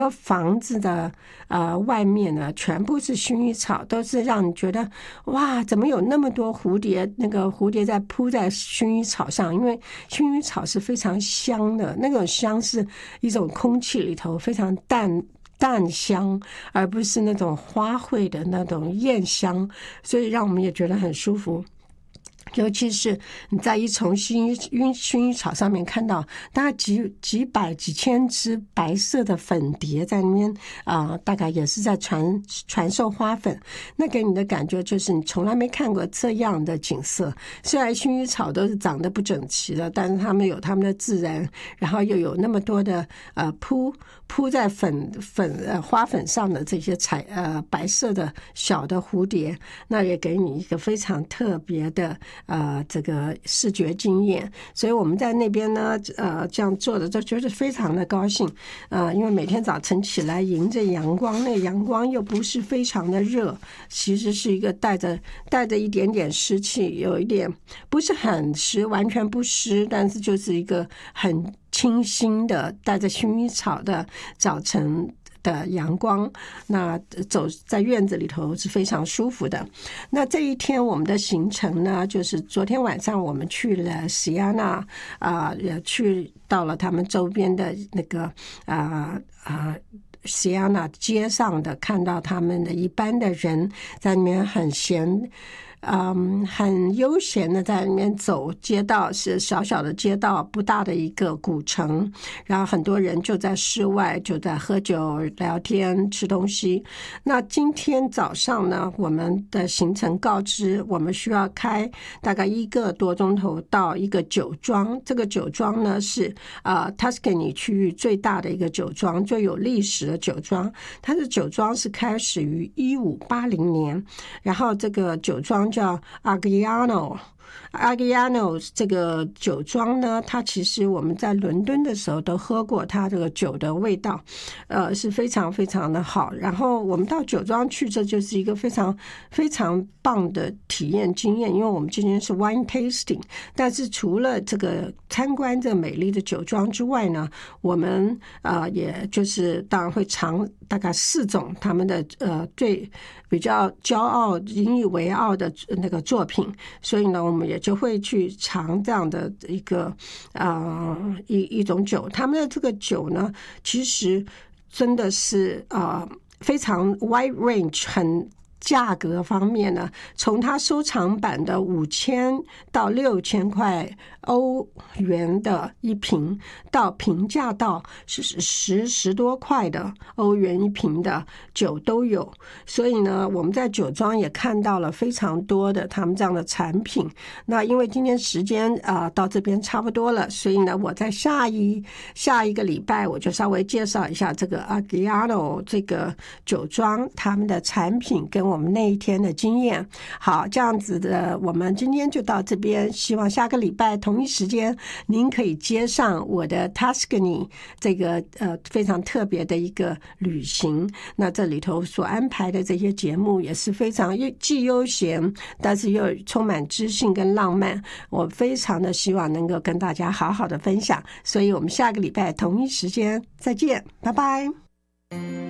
房子的外面呢，全部是薰衣草，都是让你觉得哇，怎么有那么多蝴蝶？那个蝴蝶在扑在薰衣草上，因为薰衣草是非常香的，那种香是一种空气里头非常淡香，而不是那种花卉的那种艳香，所以让我们也觉得很舒服。尤其是你在一丛薰衣草上面看到大概几百几千只白色的粉蝶在那边大概也是在传授花粉，那给你的感觉就是你从来没看过这样的景色。虽然薰衣草都是长得不整齐的，但是它们有它们的自然，然后又有那么多的铺在花粉上的这些白色的小的蝴蝶，那也给你一个非常特别的这个视觉经验。所以我们在那边呢这样做的就觉得非常的高兴因为每天早晨起来迎着阳光，那阳光又不是非常的热，其实是一个带着一点点湿气，有一点不是很湿，完全不湿，但是就是一个很清新的带着薰衣草的早晨的阳光，那走在院子里头是非常舒服的。那这一天我们的行程呢，就是昨天晚上我们去了西亚纳也去到了他们周边的那个西亚纳街上的，看到他们的一般的人在里面很悠闲的在里面走，街道是小小的街道，不大的一个古城，然后很多人就在室外就在喝酒聊天吃东西。那今天早上呢，我们的行程告知我们需要开大概1个多钟头到一个酒庄，这个酒庄呢是Tuscany 区域最大的一个酒庄，最有历史的酒庄。它的酒庄是开始于1580年，然后这个酒庄叫 Agliano 这个酒庄呢，它其实我们在伦敦的时候都喝过它这个酒的味道是非常非常的好。然后我们到酒庄去，这就是一个非常非常棒的体验经验，因为我们今天是 wine tasting， 但是除了这个参观这美丽的酒庄之外呢，我们也就是当然会尝大概4种他们的最比较骄傲引以为傲的那个作品，所以呢我们也就会去尝这样的一个一种酒。他们的这个酒呢，其实真的是非常 wide range， 很价格方面呢，从它收藏版的5000到6000块欧元的一瓶，到平价到10多块的欧元一瓶的酒都有。所以呢，我们在酒庄也看到了非常多的他们这样的产品。那因为今天时间到这边差不多了，所以呢，我在下一个礼拜我就稍微介绍一下这个 Agliano 这个酒庄他们的产品跟我们那一天的经验。好，这样子的我们今天就到这边，希望下个礼拜同一时间您可以接上我的 Tuscany 这个非常特别的一个旅行。那这里头所安排的这些节目也是非常既悠闲，但是又充满知性跟浪漫，我非常的希望能够跟大家好好的分享。所以我们下个礼拜同一时间再见，拜拜。